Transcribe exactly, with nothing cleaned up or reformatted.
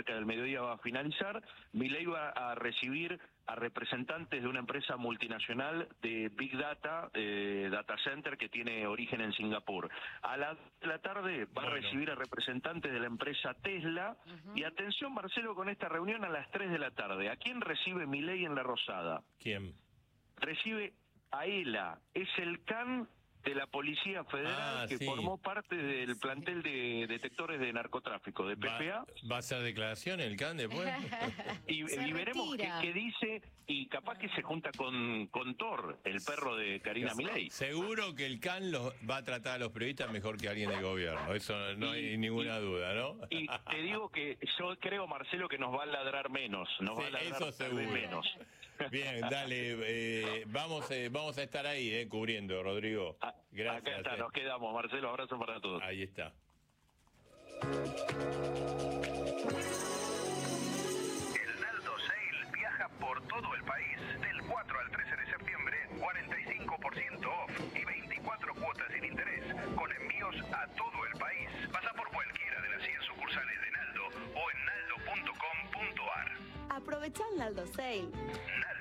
cerca del mediodía va a finalizar. Milei va a recibir a representantes de una empresa multinacional de Big Data, eh, Data Center, que tiene origen en Singapur. A la, la tarde va bueno. a recibir a representantes de la empresa Tesla. Uh-huh. Y atención, Marcelo, con esta reunión a las tres de la tarde. ¿A quién recibe Milei en La Rosada? ¿Quién? Recibe a ELA, es el can de la Policía Federal, ah, que sí. formó parte del plantel de detectores de narcotráfico, de P F A. ¿Va, va a hacer declaración el can después? y, y veremos qué, qué dice, y capaz que se junta con, con Thor, el perro de Karina Milei. Seguro que el can los, va a tratar a los periodistas mejor que alguien del gobierno, eso no y, hay ninguna y, duda, ¿no? Y te digo que yo creo, Marcelo, que nos va a ladrar menos, nos sí, va a ladrar eso seguro. menos. Bien, dale, eh, vamos, eh, vamos a estar ahí, eh, cubriendo, Rodrigo. Gracias. Acá está, eh. nos quedamos, Marcelo, abrazo para todos. Ahí está. El Naldo Sale viaja por todo el país. Del cuatro al trece de septiembre, cuarenta y cinco por ciento off y veinticuatro cuotas sin interés, con envíos a todo el país. Pasa por cualquiera de las cien sucursales de Naldo o en naldo punto com punto ar. Aprovecha el Naldo Sale. Naldo.